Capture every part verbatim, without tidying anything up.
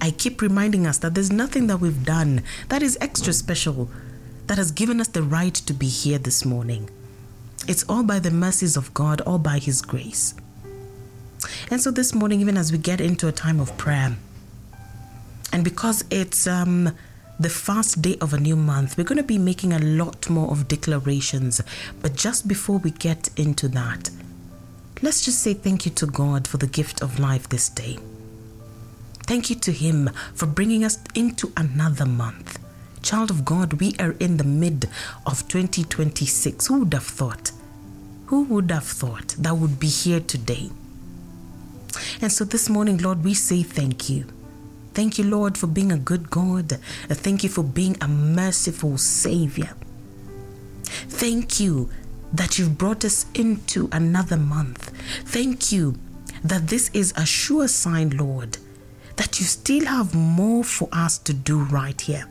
I keep reminding us that there's nothing that we've done that is extra special that has given us the right to be here this morning. It's all by the mercies of God, all by His grace. And so this morning, even as we get into a time of prayer, and because it's um, the first day of a new month, we're going to be making a lot more of declarations. But just before we get into that, let's just say thank you to God for the gift of life this day. Thank you to Him for bringing us into another month. Child of God, we are in the mid of twenty twenty-six. Who would have thought? Who would have thought that would be here today? And so this morning, Lord, we say thank you. Thank you, Lord, for being a good God. Thank you for being a merciful Savior. Thank you that you've brought us into another month. Thank you that this is a sure sign, Lord, that you still have more for us to do right here.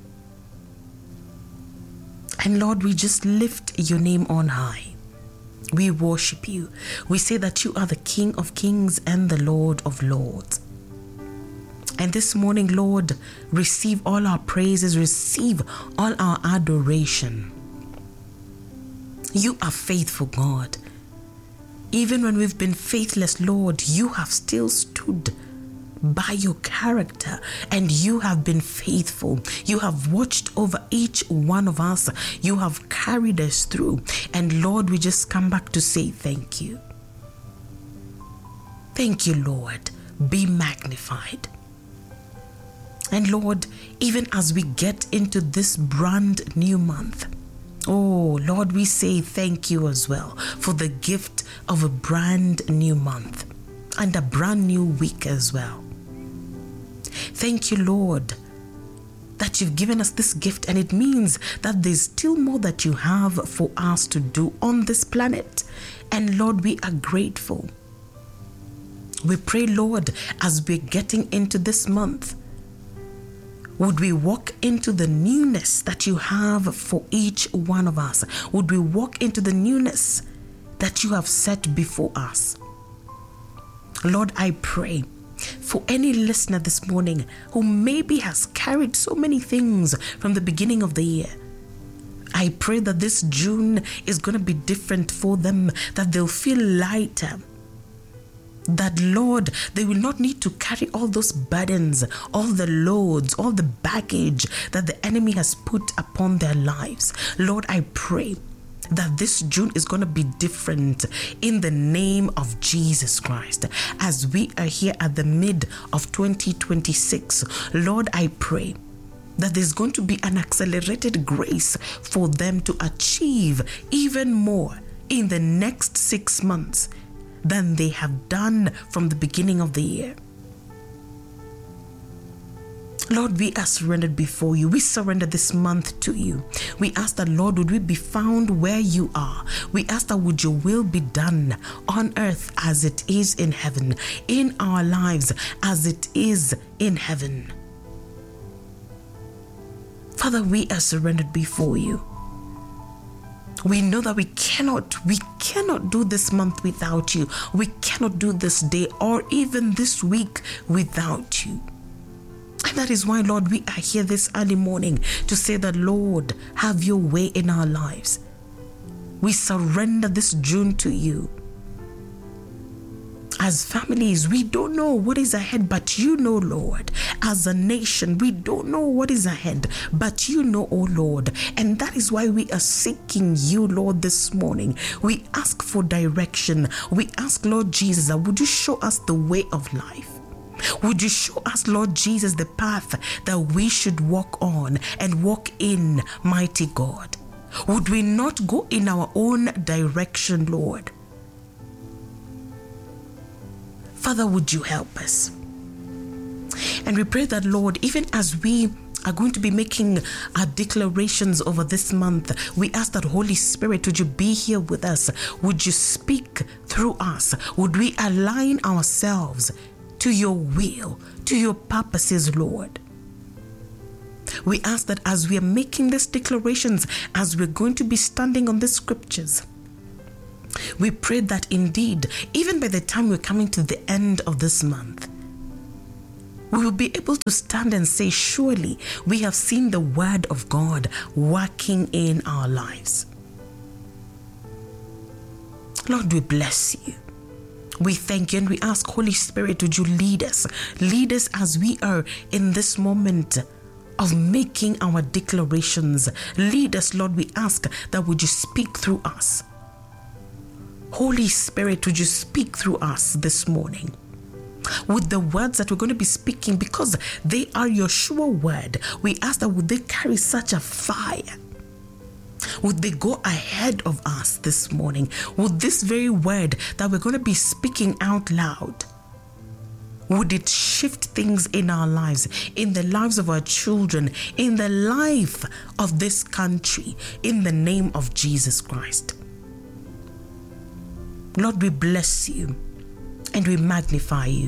And Lord, we just lift your name on high. We worship you. We say that you are the King of Kings and the Lord of Lords. And this morning, Lord, receive all our praises, receive all our adoration. You are faithful, God. Even when we've been faithless, Lord, you have still stood by your character, and you have been faithful. You have watched over each one of us. You have carried us through. And Lord, we just come back to say thank you. Thank you, Lord. Be magnified. And Lord, even as we get into this brand new month, oh Lord, we say thank you as well for the gift of a brand new month and a brand new week as well. Thank you, Lord, that you've given us this gift, and it means that there's still more that you have for us to do on this planet. And Lord, we are grateful. We pray, Lord, as we're getting into this month, would we walk into the newness that you have for each one of us? Would we walk into the newness that you have set before us? Lord, I pray for any listener this morning who maybe has carried so many things from the beginning of the year. I pray that this June is going to be different for them, that they'll feel lighter. That, Lord, they will not need to carry all those burdens, all the loads, all the baggage that the enemy has put upon their lives. Lord, I pray that this June is going to be different in the name of Jesus Christ. As we are here at the mid of twenty twenty-six, Lord, I pray that there's going to be an accelerated grace for them to achieve even more in the next six months than they have done from the beginning of the year. Lord, we are surrendered before you. We surrender this month to you. We ask that, Lord, would we be found where you are. We ask that would your will be done on earth as it is in heaven, in our lives as it is in heaven. Father, we are surrendered before you. We know that we cannot, we cannot do this month without you. We cannot do this day or even this week without you. And that is why, Lord, we are here this early morning to say that, Lord, have your way in our lives. We surrender this June to you. As families, we don't know what is ahead, but you know, Lord. As a nation, we don't know what is ahead, but you know, oh Lord. And that is why we are seeking you, Lord, this morning. We ask for direction. We ask, Lord Jesus, that would you show us the way of life? Would you show us, Lord Jesus, the path that we should walk on and walk in, mighty God? Would we not go in our own direction, Lord? Father, would you help us? And we pray that, Lord, even as we are going to be making our declarations over this month, we ask that, Holy Spirit, would you be here with us? Would you speak through us? Would we align ourselves to your will, to your purposes, Lord? We ask that as we are making these declarations, as we're going to be standing on the scriptures, we pray that indeed, even by the time we're coming to the end of this month, we will be able to stand and say, surely we have seen the word of God working in our lives. Lord, we bless you. We thank you and we ask, Holy Spirit, would you lead us? Lead us as we are in this moment of making our declarations. Lead us, Lord, we ask that would you speak through us. Holy Spirit, would you speak through us this morning with the words that we're going to be speaking, because they are your sure word. We ask that would they carry such a fire? Would they go ahead of us this morning? Would this very word that we're going to be speaking out loud, would it shift things in our lives, in the lives of our children, in the life of this country, in the name of Jesus Christ? Lord, we bless you and we magnify you.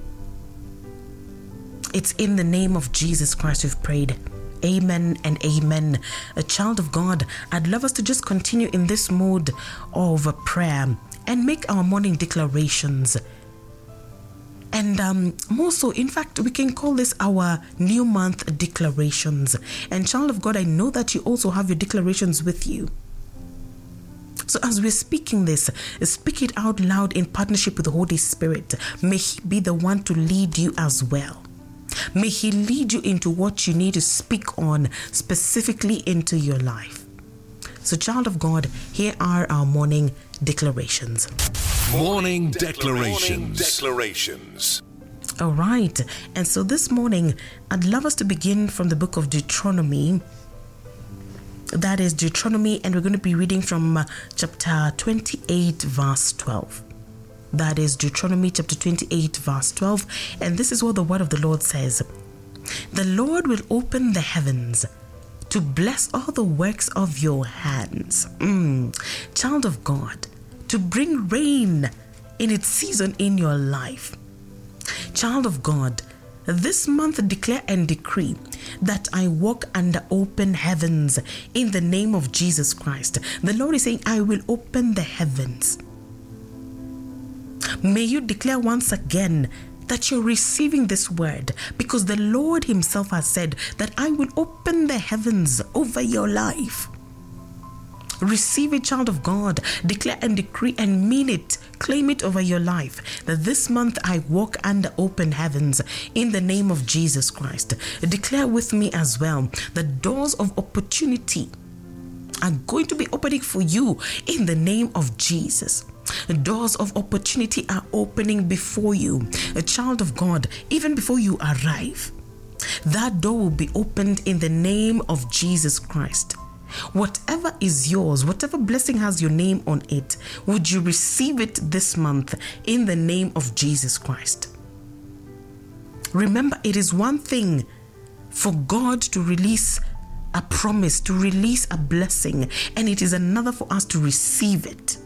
It's in the name of Jesus Christ we've prayed. Amen and amen. A child of God, I'd love us to just continue in this mode of prayer and make our morning declarations. And um, more so, in fact, we can call this our new month declarations. And child of God, I know that you also have your declarations with you. So as we're speaking this, speak it out loud in partnership with the Holy Spirit. May He be the one to lead you as well. May He lead you into what you need to speak on, specifically into your life. So, child of God, here are our morning declarations. Morning declarations. Morning declarations. All right. And so this morning, I'd love us to begin from the book of Deuteronomy. That is Deuteronomy, and we're going to be reading from uh, chapter twenty-eight, verse twelve. That is Deuteronomy chapter twenty-eight, verse twelve. And this is what the word of the Lord says. The Lord will open the heavens to bless all the works of your hands. Mm. Child of God, to bring rain in its season in your life. Child of God, this month declare and decree that I walk under open heavens in the name of Jesus Christ. The Lord is saying, I will open the heavens. May you declare once again that you're receiving this word, because the Lord Himself has said that I will open the heavens over your life. Receive it, child of God. Declare and decree and mean it. Claim it over your life, that this month I walk under open heavens in the name of Jesus Christ. Declare with me as well, the doors of opportunity are going to be opening for you in the name of Jesus. Doors of opportunity are opening before you, a child of God, even before you arrive. That door will be opened in the name of Jesus Christ. Whatever is yours, whatever blessing has your name on it, would you receive it this month in the name of Jesus Christ? Remember, it is one thing for God to release a promise, to release a blessing, and it is another for us to receive it.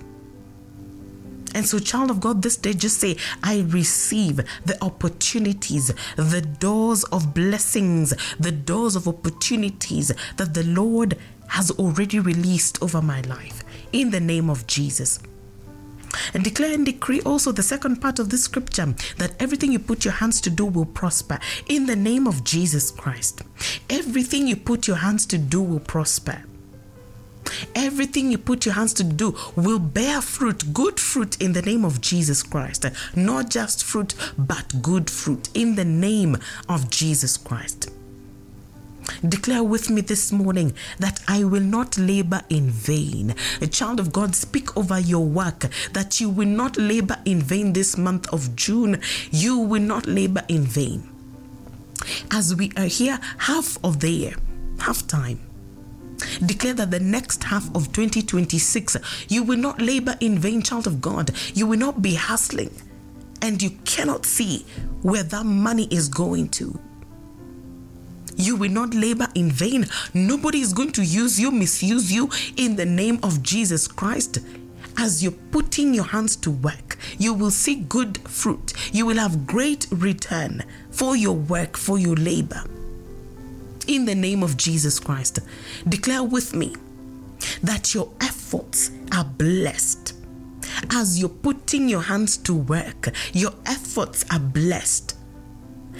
And so, child of God, this day just say, I receive the opportunities, the doors of blessings, the doors of opportunities that the Lord has already released over my life in the name of Jesus. And declare and decree also the second part of this scripture, that everything you put your hands to do will prosper in the name of Jesus Christ. Everything you put your hands to do will prosper. Everything you put your hands to do will bear fruit, good fruit in the name of Jesus Christ. Not just fruit, but good fruit in the name of Jesus Christ. Declare with me this morning that I will not labor in vain. A child of God, speak over your work that you will not labor in vain this month of June. You will not labor in vain. As we are here, half of the year, half time, declare that the next half of twenty twenty-six, you will not labor in vain, child of God. You will not be hustling and you cannot see where that money is going to. You will not labor in vain. Nobody is going to use you, misuse you in the name of Jesus Christ. As you're putting your hands to work, you will see good fruit. You will have great return for your work, for your labor. In the name of Jesus Christ, declare with me that your efforts are blessed. As you're putting your hands to work, your efforts are blessed.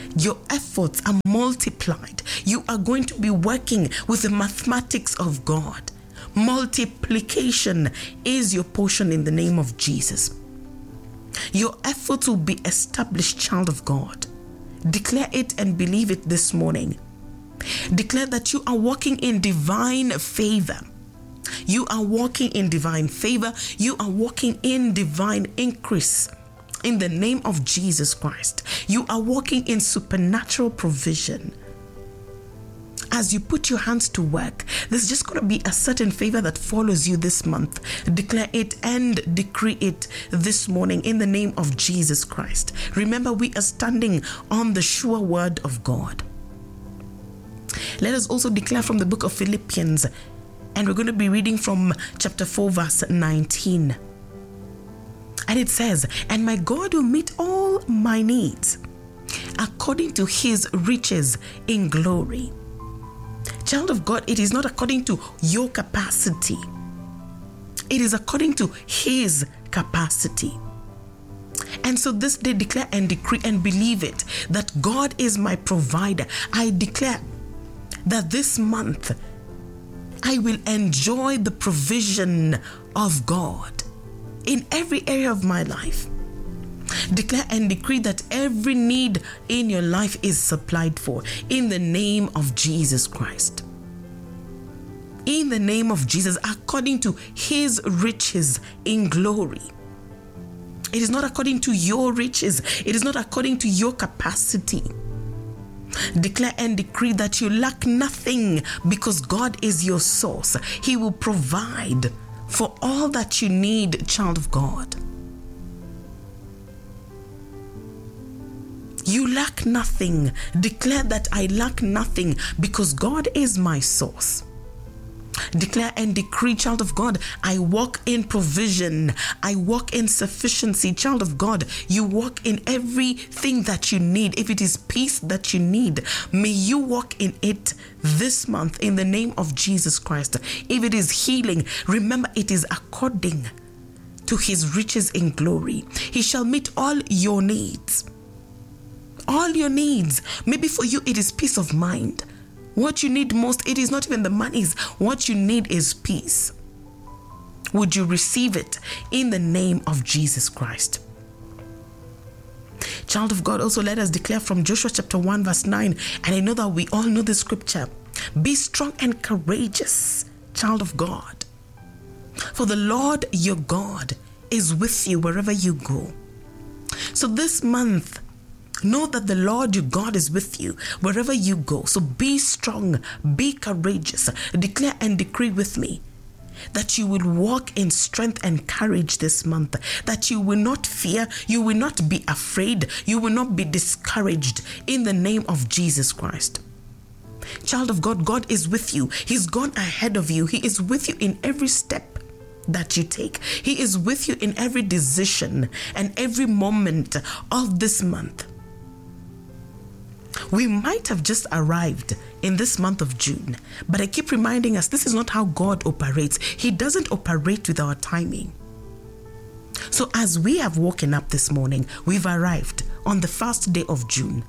Your efforts are multiplied. You are going to be working with the mathematics of God. Multiplication is your portion in the name of Jesus. Your efforts will be established, child of God. Declare it and believe it this morning. Declare that you are walking in divine favor. You are walking in divine favor. You are walking in divine increase. In the name of Jesus Christ, you are walking in supernatural provision. As you put your hands to work, there's just going to be a certain favor that follows you this month. Declare it and decree it this morning in the name of Jesus Christ. Remember, we are standing on the sure word of God. Let us also declare from the book of Philippians, and we're going to be reading from chapter four, verse nineteen. And it says, "And my God will meet all my needs according to his riches in glory." Child of God, it is not according to your capacity. It is according to his capacity. And so this day declare and decree and believe it, that God is my provider. I declare that this month I will enjoy the provision of God in every area of my life. Declare and decree that every need in your life is supplied for in the name of Jesus Christ. In the name of Jesus, according to his riches in glory. It is not according to your riches. It is not according to your capacity. Declare and decree that you lack nothing because God is your source. He will provide for all that you need, child of God. You lack nothing. Declare that I lack nothing because God is my source. Declare and decree, child of God, I walk in provision. I walk in sufficiency. Child of God, you walk in everything that you need. If it is peace that you need, may you walk in it this month in the name of Jesus Christ. If it is healing, remember it is according to his riches in glory. He shall meet all your needs. All your needs. Maybe for you it is peace of mind. What you need most, it is not even the monies. What you need is peace. Would you receive it in the name of Jesus Christ? Child of God, also let us declare from Joshua chapter one verse nine. And I know that we all know the scripture. Be strong and courageous, child of God. For the Lord your God is with you wherever you go. So this month, know that the Lord your God is with you wherever you go. So be strong, be courageous. Declare and decree with me that you will walk in strength and courage this month, that you will not fear, you will not be afraid, you will not be discouraged in the name of Jesus Christ. Child of God, God is with you. He's gone ahead of you. He is with you in every step that you take. He is with you in every decision and every moment of this month. We might have just arrived in this month of June, but I keep reminding us this is not how God operates. He doesn't operate with our timing. So as we have woken up this morning, we've arrived on the first day of June.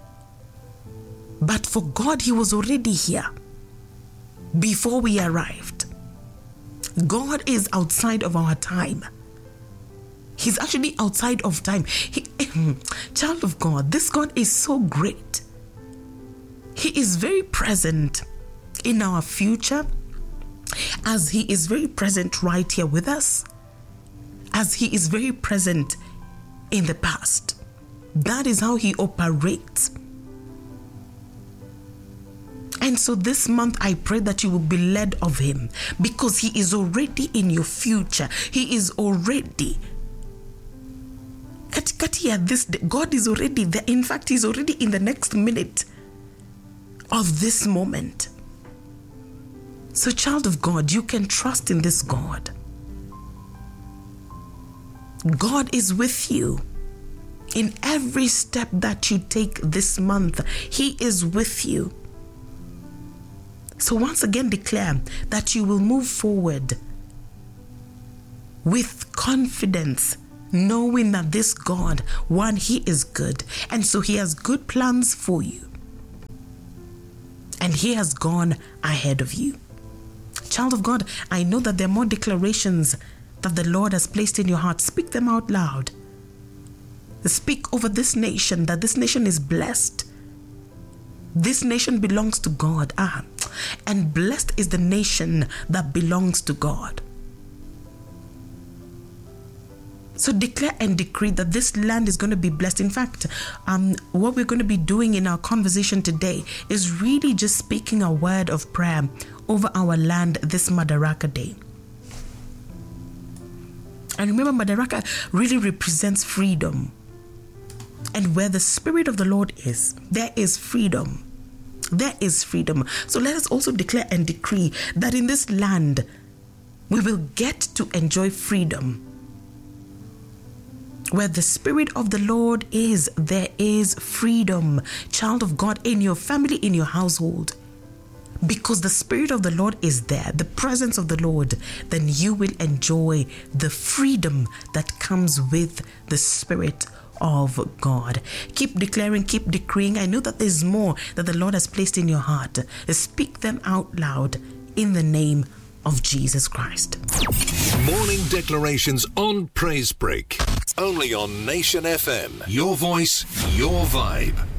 But for God, he was already here before we arrived. God is outside of our time. He's actually outside of time. He, child of God, this God is so great. He is very present in our future, as he is very present right here with us, as he is very present in the past. That is how he operates. And so this month, I pray that you will be led of him, because he is already in your future. He is already Katikati ya this day. God is already there. In fact, he's already in the next minute of this moment. So, child of God, you can trust in this God. God is with you in every step that you take this month. He is with you. So once again, declare that you will move forward with confidence knowing that this God, one, He is good, and so He has good plans for you. And He has gone ahead of you. Child of God, I know that there are more declarations that the Lord has placed in your heart. Speak them out loud. Speak over this nation, that this nation is blessed. This nation belongs to God. Ah, and blessed is the nation that belongs to God. So declare and decree that this land is going to be blessed. In fact, um, what we're going to be doing in our conversation today is really just speaking a word of prayer over our land this Madaraka Day. And remember, Madaraka really represents freedom. And where the Spirit of the Lord is, there is freedom. There is freedom. So let us also declare and decree that in this land, we will get to enjoy freedom. Where the Spirit of the Lord is, there is freedom. Child of God, in your family, in your household. Because the Spirit of the Lord is there, the presence of the Lord, then you will enjoy the freedom that comes with the Spirit of God. Keep declaring, keep decreeing. I know that there's more that the Lord has placed in your heart. Speak them out loud in the name of Jesus Christ. Morning declarations on Praise Break. Only on Nation F M. Your voice, your vibe.